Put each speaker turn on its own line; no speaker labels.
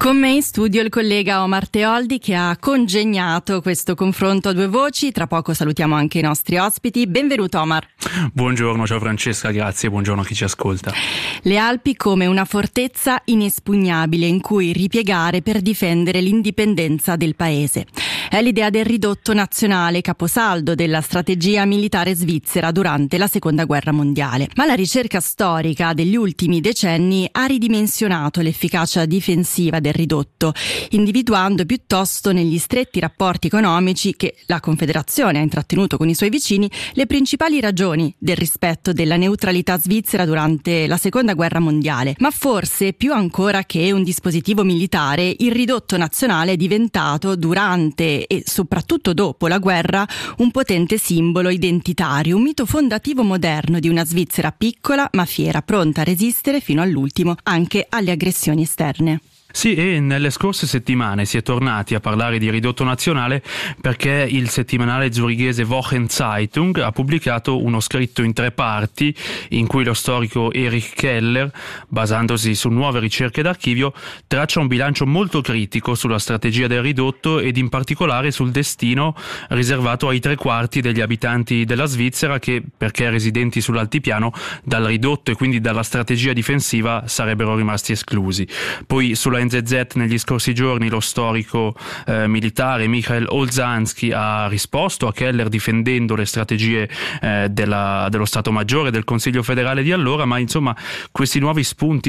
Con me in studio il collega Omar Teoldi, che ha congegnato questo confronto a due voci. Tra poco salutiamo anche i nostri ospiti. Benvenuto Omar.
Buongiorno, ciao Francesca, grazie, buongiorno a chi ci ascolta.
Le Alpi come una fortezza inespugnabile in cui ripiegare per difendere l'indipendenza del paese. È l'idea del ridotto nazionale, caposaldo della strategia militare svizzera durante la Seconda Guerra Mondiale. Ma la ricerca storica degli ultimi decenni ha ridimensionato l'efficacia difensiva del ridotto, individuando piuttosto negli stretti rapporti economici che la Confederazione ha intrattenuto con i suoi vicini le principali ragioni del rispetto della neutralità svizzera durante la Seconda Guerra Mondiale. Ma forse più ancora che un dispositivo militare, il ridotto nazionale è diventato durante e soprattutto dopo la guerra un potente simbolo identitario, un mito fondativo moderno di una Svizzera piccola ma fiera, pronta a resistere fino all'ultimo anche alle aggressioni esterne.
Sì, e nelle scorse settimane si è tornati a parlare di ridotto nazionale perché il settimanale zurighese Wochenzeitung ha pubblicato uno scritto in 3 parti in cui lo storico Erich Keller, basandosi su nuove ricerche d'archivio, traccia un bilancio molto critico sulla strategia del ridotto ed in particolare sul destino riservato ai 3/4 degli abitanti della Svizzera che, perché residenti sull'altipiano, dal ridotto e quindi dalla strategia difensiva sarebbero rimasti esclusi. Poi sulla NZZ negli scorsi giorni lo storico militare Michael Olzanski ha risposto a Keller difendendo le strategie dello Stato Maggiore del Consiglio federale di allora, ma insomma questi nuovi spunti